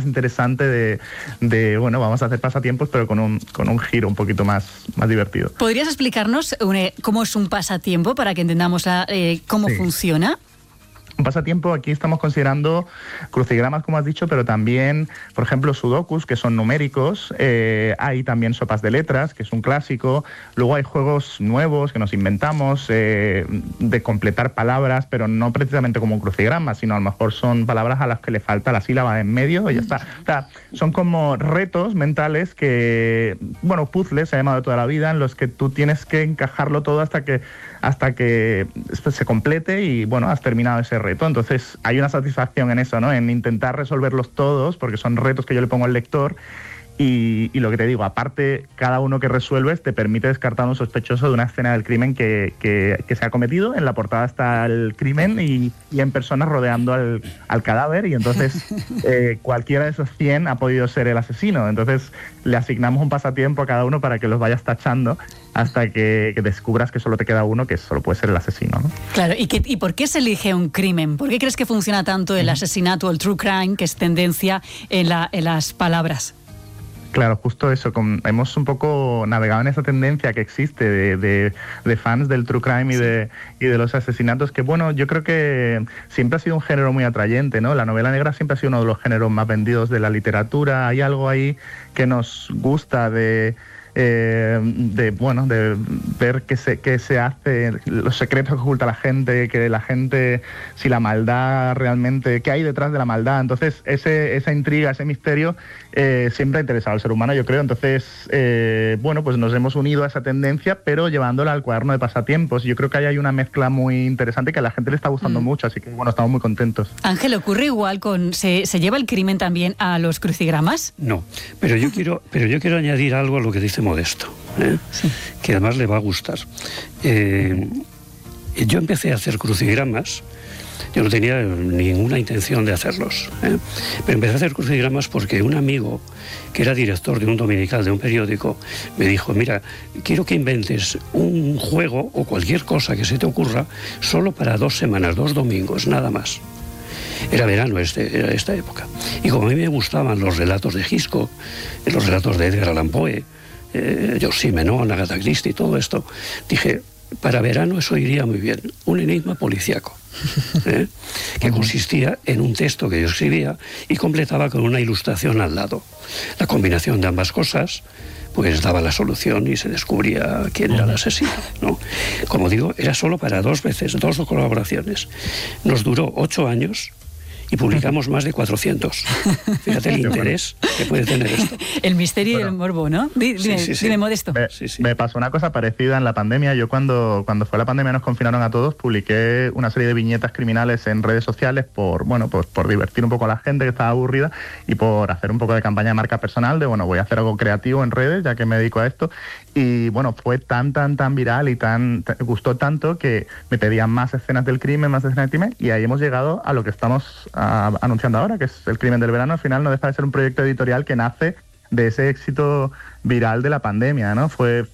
interesante bueno, vamos a hacer pasatiempos, pero con un giro un poquito más divertido. ¿Podrías explicarnos cómo es un pasatiempo para que entendamos cómo funciona? Un pasatiempo, aquí estamos considerando crucigramas, como has dicho, pero también, por ejemplo, sudokus, que son numéricos. Hay también sopas de letras, que es un clásico. Luego hay juegos nuevos que nos inventamos de completar palabras, pero no precisamente como un crucigrama, sino a lo mejor son palabras a las que le falta la sílaba en medio y ya está. O sea, son como retos mentales que, bueno, puzzles se ha llamado toda la vida, en los que tú tienes que encajarlo todo hasta que se complete y, bueno, has terminado ese reto. Entonces hay una satisfacción en eso, ¿no? En intentar resolverlos todos, porque son retos que yo le pongo al lector. Y lo que te digo, aparte, cada uno que resuelves te permite descartar a un sospechoso de una escena del crimen que se ha cometido. En la portada está el crimen y en personas rodeando al cadáver, y entonces cualquiera de esos 100 ha podido ser el asesino. Entonces le asignamos un pasatiempo a cada uno para que los vayas tachando hasta que descubras que solo te queda uno, que solo puede ser el asesino, ¿no? Claro, ¿y por qué se elige un crimen? ¿Por qué crees que funciona tanto el asesinato, el true crime, que es tendencia en las palabras? Claro, justo eso. Hemos un poco navegado en esa tendencia que existe de fans del true crime y de los asesinatos, que, bueno, yo creo que siempre ha sido un género muy atrayente, ¿no? La novela negra siempre ha sido uno de los géneros más vendidos de la literatura. Hay algo ahí que nos gusta de ver qué se hace, los secretos que oculta la gente, que la gente, si la maldad realmente, qué hay detrás de la maldad. Entonces esa intriga, ese misterio siempre ha interesado al ser humano, yo creo. Entonces pues nos hemos unido a esa tendencia, pero llevándola al cuaderno de pasatiempos. Yo creo que ahí hay una mezcla muy interesante que a la gente le está gustando mucho, así que, bueno, estamos muy contentos. Ángel, ¿ocurre igual ¿se lleva el crimen también a los crucigramas? No, pero yo quiero añadir algo a lo que dice Modesto, sí, que además le va a gustar. Yo empecé a hacer crucigramas. Yo no tenía ninguna intención de hacerlos, pero empecé a hacer crucigramas porque un amigo, que era director de un dominical de un periódico, me dijo: mira, quiero que inventes un juego o cualquier cosa que se te ocurra solo para 2 semanas, 2 domingos, nada más. Era verano era esta época. Y como a mí me gustaban los relatos de Gisco, los relatos de Edgar Allan Poe, Georges Simenon, Agatha Christie, todo esto, dije, para verano eso iría muy bien. Un enigma policíaco, que consistía en un texto que yo escribía y completaba con una ilustración al lado. La combinación de ambas cosas pues daba la solución y se descubría quién era el asesino, ¿no? Como digo, era solo para 2 colaboraciones. Nos duró 8 años y publicamos más de 400. Fíjate el interés que puede tener esto. El misterio y el morbo, ¿no? Dime, Modesto. Me pasó una cosa parecida en la pandemia. Yo cuando fue la pandemia, nos confinaron a todos, publiqué una serie de viñetas criminales en redes sociales por divertir un poco a la gente que estaba aburrida y por hacer un poco de campaña de marca personal, voy a hacer algo creativo en redes, ya que me dedico a esto. Y bueno, fue tan viral y gustó tanto que me pedían más escenas del crimen, y ahí hemos llegado a lo que estamos anunciando ahora, que es El crimen del verano. Al final no deja de ser un proyecto editorial que nace de ese éxito viral de la pandemia, ¿no?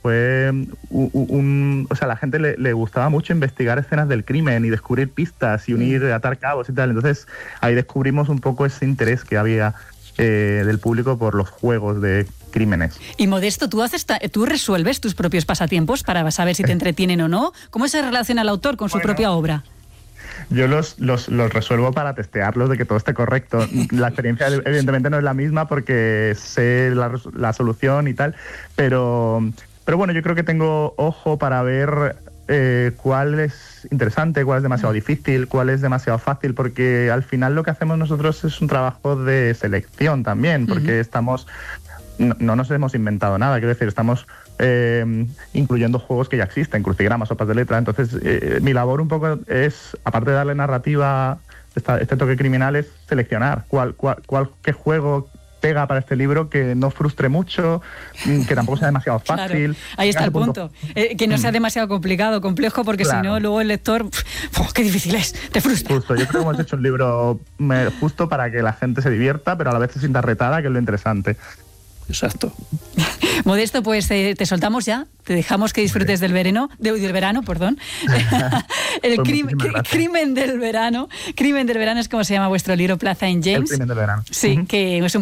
A la gente le gustaba mucho investigar escenas del crimen y descubrir pistas y atar cabos y tal. Entonces ahí descubrimos un poco ese interés que había del público por los juegos de crímenes. Y Modesto, ¿tú resuelves tus propios pasatiempos para saber si te entretienen o no? ¿Cómo se relaciona el autor con su propia obra? Yo los resuelvo para testearlos de que todo esté correcto. La experiencia evidentemente no es la misma porque sé la solución y tal, pero bueno, yo creo que tengo ojo para ver cuál es interesante, cuál es demasiado difícil, cuál es demasiado fácil, porque al final lo que hacemos nosotros es un trabajo de selección también, porque no nos hemos inventado nada, quiero decir, estamos incluyendo juegos que ya existen, crucigramas, sopas de letra. Entonces mi labor un poco es, aparte de darle narrativa, este toque criminal, es seleccionar qué juego pega para este libro, que no frustre mucho, que tampoco sea demasiado fácil. Claro, ahí está el punto. Que no sea demasiado complejo, porque si no, luego el lector, qué difícil es, te frustra. Justo, yo creo que hemos hecho un libro justo para que la gente se divierta, pero a la vez se sienta retada, que es lo interesante. Exacto. Modesto, pues te soltamos ya, te dejamos que disfrutes del verano, perdón. El crimen del verano es como se llama vuestro libro, Plaza en James. El crimen del verano. Sí, que es un